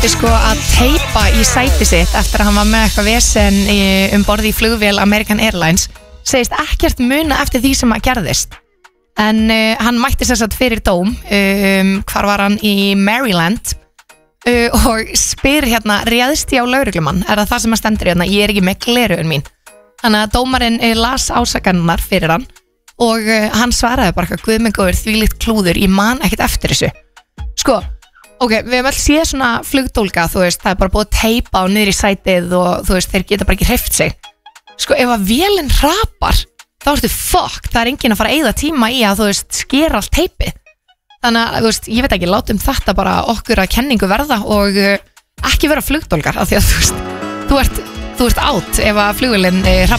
þurfti sko að teipa í sæti sitt eftir að hann var með eitthvað vesen borði í flugvél American Airlines, segist ekkert muna eftir því sem að gerðist. En hann mætti sér satt fyrir dóm, hvar var hann í Maryland, og spyr hérna, réðst ég á lögreglumann? Er það sem að stendur hérna? Ég er ekki með gleraugun mín. Þannig að dómarinn las ásakanirnar fyrir hann og hann svaraði bara eitthvað, guð minn góður, þvílíkt klúður, ég man ekkert eftir þessu. Sko, ok, við hefum alltaf séð svona flugdólga, þú veist, það er bara búið að teipa á niður í sætið og þú veist, þeir geta bara ekki hreyft sig. Sko, ef að vélinn hrapar, þá ertu fuck, það er enginn að fara að eyða tíma í að, þú veist, skera allt teipið. Þannig að, þú veist, ég veit ekki, látum þetta bara okkur að kenningu verða og ekki vera flugdólgar, af því að, þú veist, þú ert átt ef að flugvélinn hrapar.